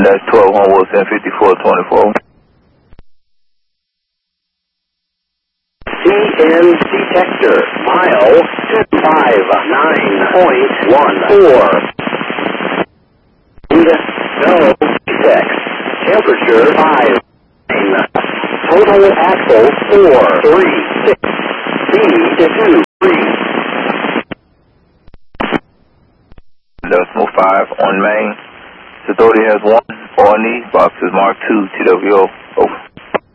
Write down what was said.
1-12 Homewood 105424. CN detector, mile 259.14. No detect. Temperature 5. Total axle 436. Speed 23. Decimal 5 on main. Authority has 1 on knee. Box is marked 2 TWO. Over.